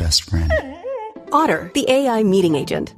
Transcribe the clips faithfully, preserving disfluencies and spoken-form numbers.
best friend. Otter, the A I meeting agent.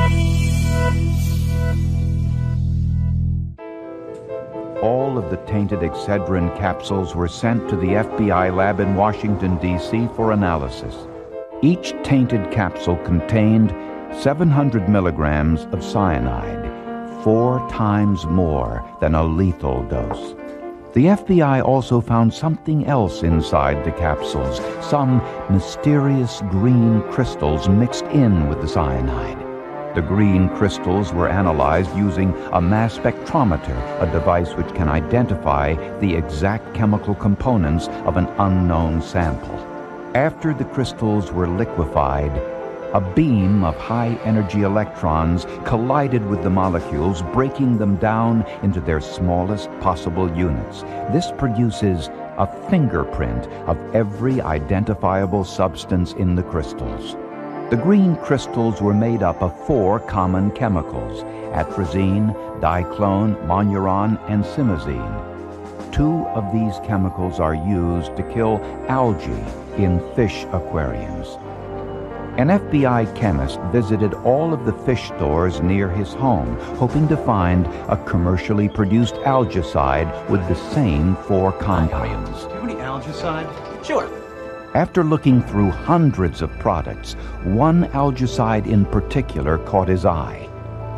All of the tainted Excedrin capsules were sent to the F B I lab in Washington, D C for analysis. Each tainted capsule contained seven hundred milligrams of cyanide, four times more than a lethal dose. The F B I also found something else inside the capsules, some mysterious green crystals mixed in with the cyanide. The green crystals were analyzed using a mass spectrometer, a device which can identify the exact chemical components of an unknown sample. After the crystals were liquefied, a beam of high-energy electrons collided with the molecules, breaking them down into their smallest possible units. This produces a fingerprint of every identifiable substance in the crystals. The green crystals were made up of four common chemicals: atrazine, diclone, monuron, and simazine. Two of these chemicals are used to kill algae in fish aquariums. An F B I chemist visited all of the fish stores near his home, hoping to find a commercially produced algicide with the same four compounds. Do you have any algicide? Sure. After looking through hundreds of products, one algicide in particular caught his eye.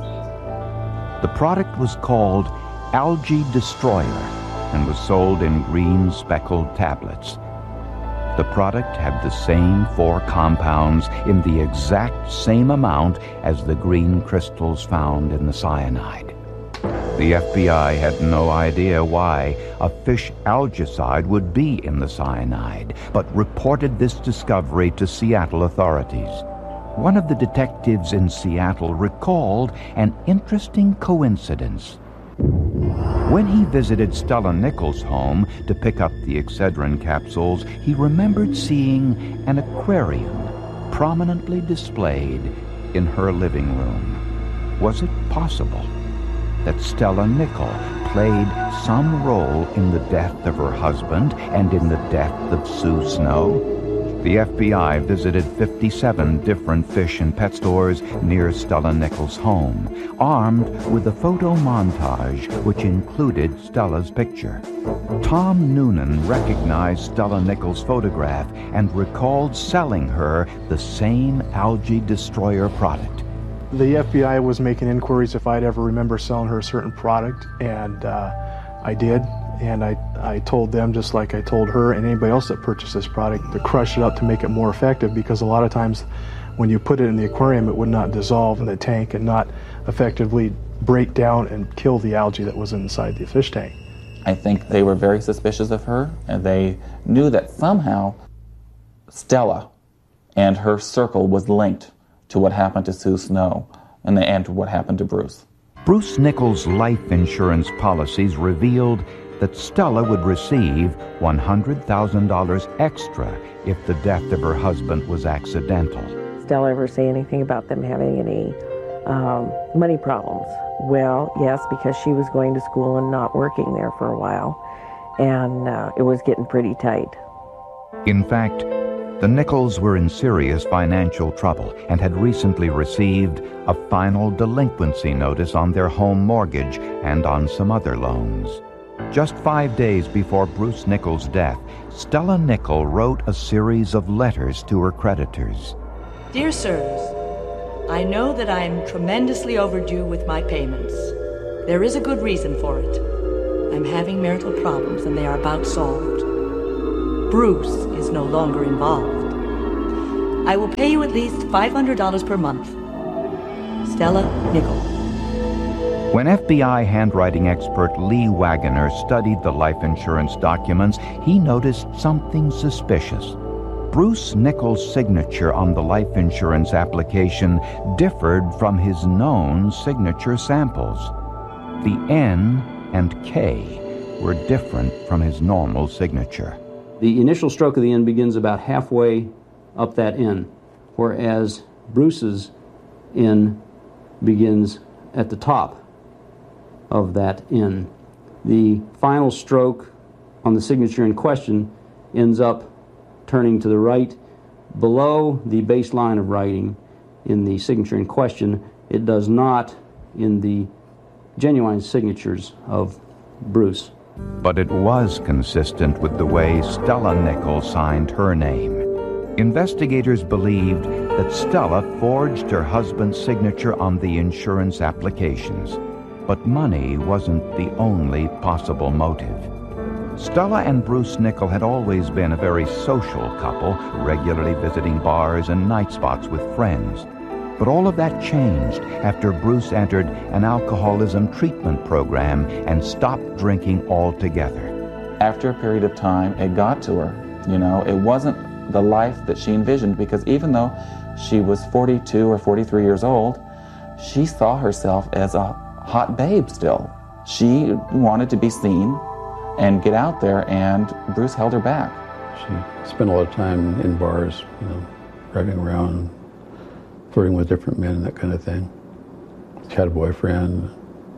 The product was called Algae Destroyer and was sold in green speckled tablets. The product had the same four compounds in the exact same amount as the green crystals found in the cyanide. The F B I had no idea why a fish algicide would be in the cyanide, but reported this discovery to Seattle authorities. One of the detectives in Seattle recalled an interesting coincidence. When he visited Stella Nichols' home to pick up the Excedrin capsules, he remembered seeing an aquarium prominently displayed in her living room. Was it possible that Stella Nichol played some role in the death of her husband and in the death of Sue Snow? The F B I visited fifty-seven different fish and pet stores near Stella Nichols' home, armed with a photo montage which included Stella's picture. Tom Noonan recognized Stella Nichols' photograph and recalled selling her the same Algae Destroyer product. The F B I was making inquiries if I'd ever remember selling her a certain product, and uh, I did. And I, I told them, just like I told her and anybody else that purchased this product, to crush it up to make it more effective, because a lot of times when you put it in the aquarium, it would not dissolve in the tank and not effectively break down and kill the algae that was inside the fish tank. I think they were very suspicious of her, and they knew that somehow Stella and her circle was linked to what happened to Sue Snow and, the, and what happened to Bruce. Bruce Nichols' life insurance policies revealed that Stella would receive one hundred thousand dollars extra if the death of her husband was accidental. Stella ever say anything about them having any um, money problems? Well, yes, because she was going to school and not working there for a while, and uh, it was getting pretty tight. In fact, the Nichols were in serious financial trouble and had recently received a final delinquency notice on their home mortgage and on some other loans. Just five days before Bruce Nichols' death, Stella Nichol wrote a series of letters to her creditors. Dear sirs, I know that I am tremendously overdue with my payments. There is a good reason for it. I'm having marital problems and they are about solved. Bruce is no longer involved. I will pay you at least five hundred dollars per month. Stella Nichol. When F B I handwriting expert Lee Wagoner studied the life insurance documents, he noticed something suspicious. Bruce Nichols' signature on the life insurance application differed from his known signature samples. The N and K were different from his normal signature. The initial stroke of the N begins about halfway up that N, whereas Bruce's N begins at the top of that N. The final stroke on the signature in question ends up turning to the right below the baseline of writing in the signature in question. It does not in the genuine signatures of Bruce. But it was consistent with the way Stella Nichol signed her name. Investigators believed that Stella forged her husband's signature on the insurance applications. But money wasn't the only possible motive. Stella and Bruce Nichol had always been a very social couple, regularly visiting bars and night spots with friends. But all of that changed after Bruce entered an alcoholism treatment program and stopped drinking altogether. After a period of time, it got to her. You know, it wasn't the life that she envisioned, because even though she was forty-two or forty-three years old, she saw herself as a hot babe still. She wanted to be seen and get out there, and Bruce held her back. She spent a lot of time in bars, you know, driving around, flirting with different men and that kind of thing. She had a boyfriend.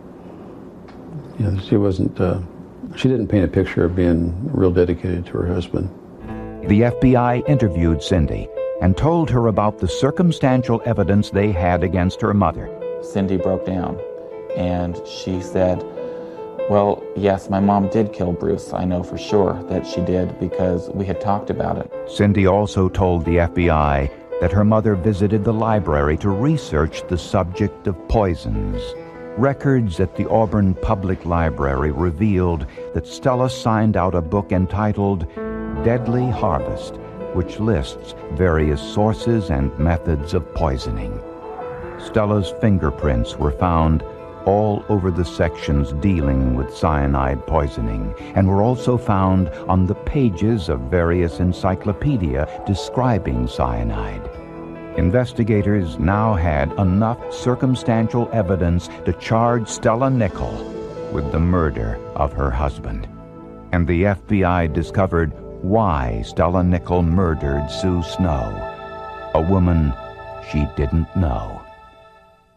You know, she wasn't, uh, she didn't paint a picture of being real dedicated to her husband. The F B I interviewed Cindy and told her about the circumstantial evidence they had against her mother. Cindy broke down, and she said, well, yes, my mom did kill Bruce. I know for sure that she did, because we had talked about it. Cindy also told the F B I that her mother visited the library to research the subject of poisons. Records at the Auburn Public Library revealed that Stella signed out a book entitled Deadly Harvest, which lists various sources and methods of poisoning. Stella's fingerprints were found all over the sections dealing with cyanide poisoning, and were also found on the pages of various encyclopedia describing cyanide. Investigators now had enough circumstantial evidence to charge Stella Nichol with the murder of her husband. And the F B I discovered why Stella Nichol murdered Sue Snow, a woman she didn't know.